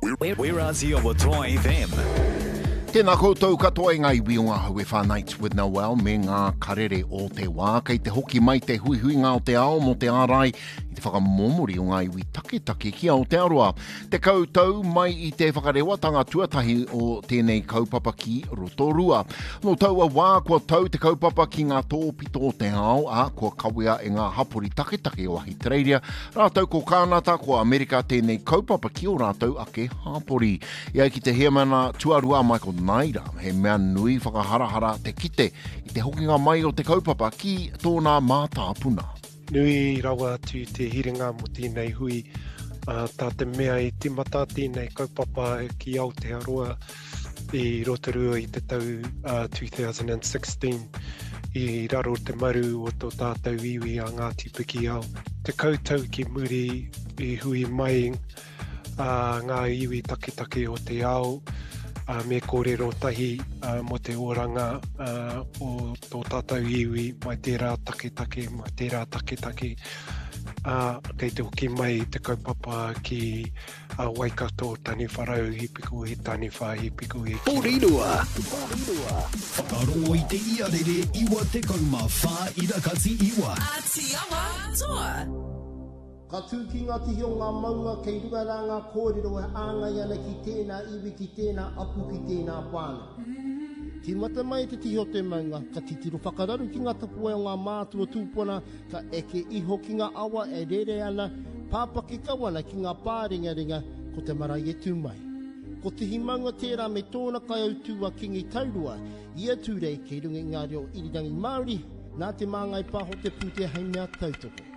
We're Aussie o Toa FM. Tēnā koutou katoa i ngai wiunga hau e Nights with Noel me ngā karere o te wā, kei te hoki mai te huihuinga o te ao mo te ārai i te whakamomori o ngā iwi take ki Aotearoa. Te koutou mai i te whakarewatanga tuatahi o tēnei kaupapa ki Rotorua. No taua wā kua tau te kaupapa ki ngā tōpito o te ao, a kua kawea e ngā hapori take o Australia, rātou ko Kānata, ko Amerika tēnei kaupapa ki o rātou ake hapori. Ia ki te heamana tuarua Michael Naira, he mea nui whakaharahara te kite i te hokinga mai o te kaupapa ki tōna mātāpuna. Nui rawa atu te hiringa mo tēnei hui, tā te mea i timata tēnei kaupapa ki Aotearoa i Rotorua i te tau 2016 i raro te maru o tō tātou iwi a Ngāti Piki ao. Te koutou ki muri i hui mai ngā iwi take o te ao, me kōrero tahi mo te oranga o tō tātou iwi mai tērā take, mai tērā take. Kei te hoki mai te kaupapa ki Waikato tani wharau hipiku he tani wha hipiku he ki. Porirua! Whakaro i te iarere iwa te kauma wha irakati iwa. Atiawa toa! Ka tū ki ngā tihi o ngā maunga kei runga rā ngā kōrero e āngai ana ki tēnā iwi, ki tēnā apu, ki tēnā pāna. Ki mata mai te tihi o te maunga, ka titiro whakararu ki ngā tapua o ngā mātua tūpuna, ka eke iho ki ngā awa e rere ana, pāpaki kawana ki ngā pāringa ko te marae e tū mai. Ko tihi maunga tērā me tōna kai au tūa kingi taurua, ia tūrei kei runga i ngā reo irirangi Māori, nā te māngai pāho te pūtea hei mea tautoko.